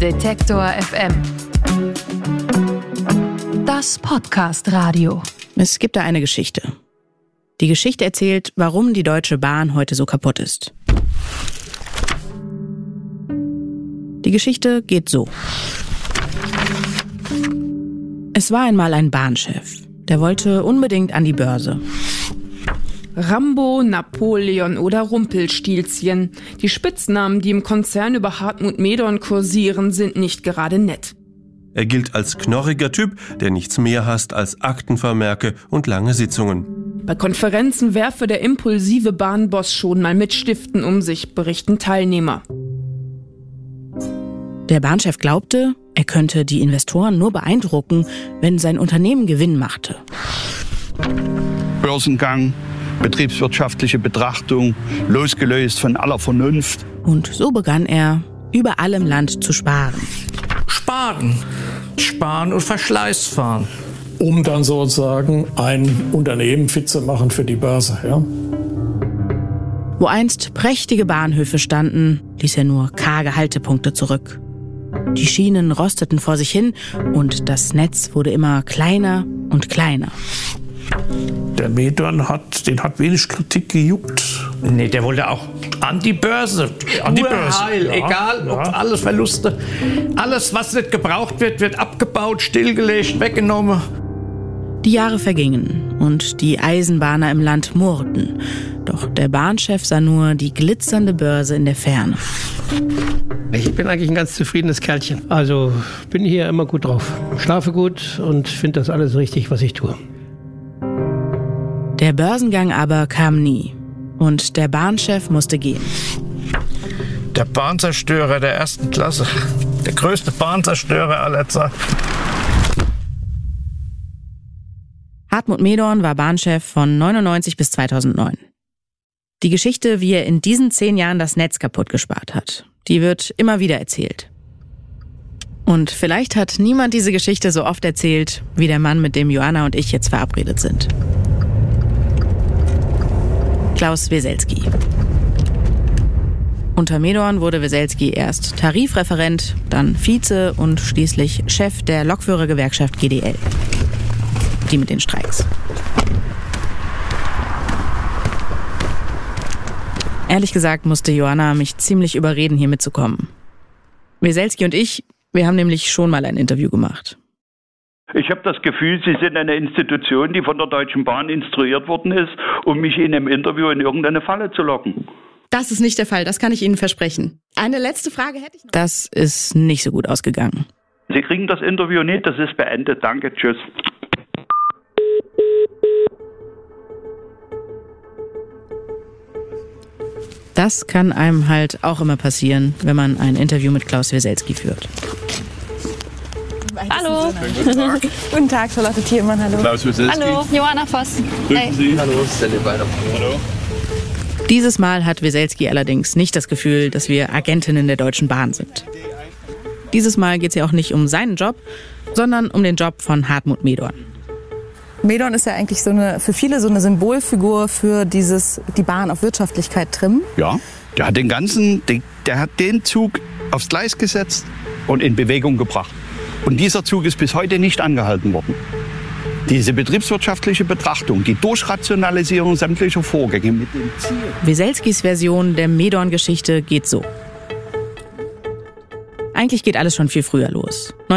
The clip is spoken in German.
Detektor FM. Das Podcast-Radio. Es gibt da eine Geschichte. Die Geschichte erzählt, warum die Deutsche Bahn heute so kaputt ist. Die Geschichte geht so. Es war einmal ein Bahnchef. Der wollte unbedingt an die Börse. Rambo, Napoleon oder Rumpelstilzchen. Die Spitznamen, die im Konzern über Hartmut Medorn kursieren, sind nicht gerade nett. Er gilt als knorriger Typ, der nichts mehr hasst als Aktenvermerke und lange Sitzungen. Bei Konferenzen werfe der impulsive Bahnboss schon mal mit Stiften um sich, berichten Teilnehmer. Der Bahnchef glaubte, er könnte die Investoren nur beeindrucken, wenn sein Unternehmen Gewinn machte. Börsengang, betriebswirtschaftliche Betrachtung, losgelöst von aller Vernunft. Und so begann er, überall im Land zu sparen. Sparen und Verschleiß fahren. Um dann sozusagen ein Unternehmen fit zu machen für die Börse. Ja? Wo einst prächtige Bahnhöfe standen, ließ er nur karge Haltepunkte zurück. Die Schienen rosteten vor sich hin und das Netz wurde immer kleiner und kleiner. Der Medorn hat wenig Kritik gejuckt. Nee, der wollte auch an die Börse. Urheil, ja, egal, ob alles Verluste. Alles, was nicht gebraucht wird, wird abgebaut, stillgelegt, weggenommen. Die Jahre vergingen und die Eisenbahner im Land murrten. Doch der Bahnchef sah nur die glitzernde Börse in der Ferne. Ich bin eigentlich ein ganz zufriedenes Kerlchen. Also bin hier immer gut drauf. Schlafe gut und finde das alles richtig, was ich tue. Der Börsengang aber kam nie. Und der Bahnchef musste gehen. Der Bahnzerstörer der ersten Klasse. Der größte Bahnzerstörer aller Zeiten. Hartmut Medorn war Bahnchef von 99 bis 2009. Die Geschichte, wie er in diesen 10 Jahren das Netz kaputt gespart hat, die wird immer wieder erzählt. Und vielleicht hat niemand diese Geschichte so oft erzählt, wie der Mann, mit dem Joanna und ich jetzt verabredet sind. Klaus Weselski. Unter Medorn wurde Weselski erst Tarifreferent, dann Vize und schließlich Chef der Lokführergewerkschaft GDL. Die mit den Streiks. Ehrlich gesagt musste Joanna mich ziemlich überreden, hier mitzukommen. Weselski und ich, wir haben nämlich schon mal ein Interview gemacht. Ich habe das Gefühl, Sie sind eine Institution, die von der Deutschen Bahn instruiert worden ist, um mich in einem Interview in irgendeine Falle zu locken. Das ist nicht der Fall, das kann ich Ihnen versprechen. Eine letzte Frage hätte ich noch. Das ist nicht so gut ausgegangen. Sie kriegen das Interview nicht, das ist beendet. Danke, tschüss. Das kann einem halt auch immer passieren, wenn man ein Interview mit Klaus Weselski führt. Hallo. Guten Tag. Guten Tag, Charlotte Thielmann, hallo. Klaus Weselski. Hallo, Joanna Voss. Grüßen Sie. Hallo, Sally Beider. Hallo. Dieses Mal hat Weselski allerdings nicht das Gefühl, dass wir Agentinnen der Deutschen Bahn sind. Dieses Mal geht es ja auch nicht um seinen Job, sondern um den Job von Hartmut Medorn. Medorn ist ja eigentlich für viele so eine Symbolfigur für die Bahn auf Wirtschaftlichkeit trimmen. Ja, der hat den Zug aufs Gleis gesetzt und in Bewegung gebracht. Und dieser Zug ist bis heute nicht angehalten worden. Diese betriebswirtschaftliche Betrachtung, die Durchrationalisierung sämtlicher Vorgänge mit dem Ziel. Weselskis Version der Medorn-Geschichte geht so. Eigentlich geht alles schon viel früher los.